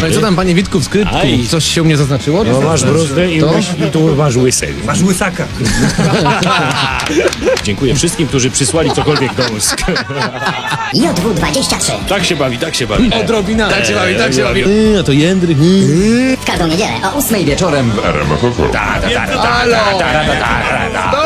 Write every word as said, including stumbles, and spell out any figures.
No i co tam, panie Witku, w skrytku? Aj. Coś się u mnie zaznaczyło? No masz bruzdę i, To? masz, i tu masz łysę. Masz łysaka. Dziękuję wszystkim, którzy przysłali cokolwiek do ust. J W dwadzieścia trzy. Tak się bawi, tak się bawi. Odrobina. Tak się bawi, tak się bawi. Yy, a to Jędryk. Yy. W każdą niedzielę o ósmej Wieczorem w Ta, ta, ta, ta, ta, ta, ta, ta, ta, ta, ta.